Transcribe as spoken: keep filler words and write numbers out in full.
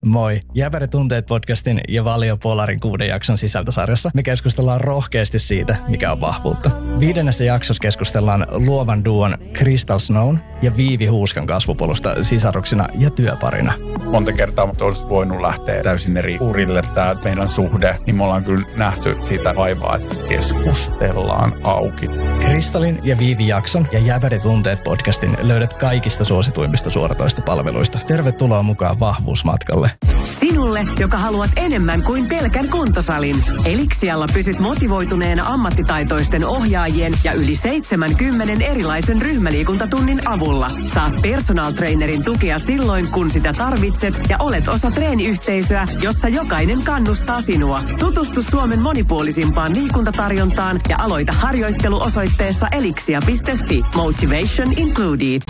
Moi! Jäbäri tunteet podcastin ja Valio Polarin kuuden jakson sisältösarjassa me keskustellaan rohkeasti siitä, mikä on vahvuutta. Viidennessä jaksossa keskustellaan luovan duon Crystal Snown ja Viivi Huuskan kasvupolusta sisaruksina ja työparina. Monta kertaa mutta olisi voinut lähteä täysin eri urille tämä meidän suhde, niin me ollaan kyllä nähty siitä vaivaa, että keskustellaan auki. Crystalin ja Viivi jakson ja Jäbäri tunteet podcastin löydät kaikista suosituimmista suoratoistopalveluista. Tervetuloa mukaan vahvuusmatkalle. Sinulle, joka haluat enemmän kuin pelkän kuntosalin. Elixialla pysyt motivoituneena ammattitaitoisten ohjaajien ja yli seitsemänkymmenen erilaisen ryhmäliikuntatunnin avulla. Saat personal trainerin tukea silloin, kun sitä tarvitset ja olet osa treeniyhteisöä, jossa jokainen kannustaa sinua. Tutustu Suomen monipuolisimpaan liikuntatarjontaan ja aloita harjoittelu osoitteessa elixia piste fi. Motivation included.